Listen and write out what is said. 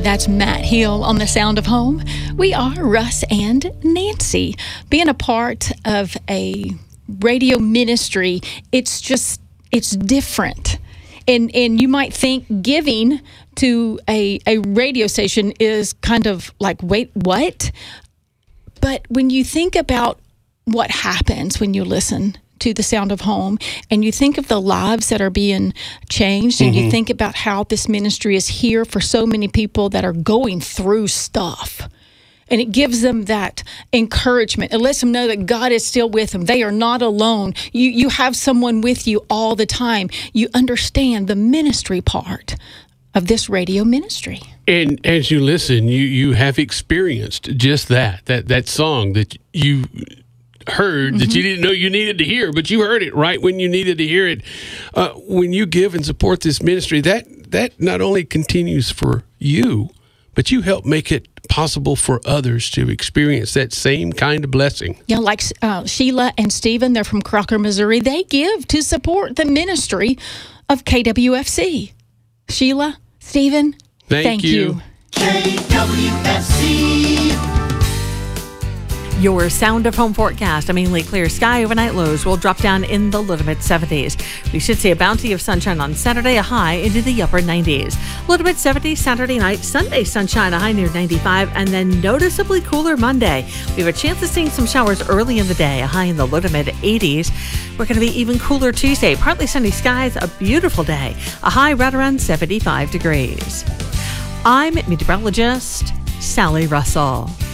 That's Matt Hill on The Sound of Home. We are Russ and Nancy. Being a part of a radio ministry, it's different. And you might think giving to a radio station is kind of like, wait, what? But when you think about what happens when you listen to The Sound of Home, and you think of the lives that are being changed, and you think about how this ministry is here for so many people that are going through stuff. And it gives them that encouragement. It lets them know that God is still with them. They are not alone. You have someone with you all the time. You understand the ministry part of this radio ministry. And as you listen, you have experienced just that song that you heard that you didn't know you needed to hear, but you heard it right when you needed to hear it. When you give and support this ministry, that not only continues for you, but you help make it possible for others to experience that same kind of blessing. Yeah, like Sheila and Stephen, they're from Crocker, Missouri. They give to support the ministry of KWFC. Sheila, Stephen, thank you. KWFC. Your Sound of Home forecast. A mainly clear sky, overnight lows will drop down in the low to mid 70s. We should see a bounty of sunshine on Saturday, a high into the upper 90s. Low to mid 70s Saturday night, Sunday sunshine, a high near 95, and then noticeably cooler Monday. We have a chance of seeing some showers early in the day, a high in the low to mid 80s. We're going to be even cooler Tuesday, partly sunny skies, a beautiful day, a high right around 75 degrees. I'm meteorologist Sally Russell.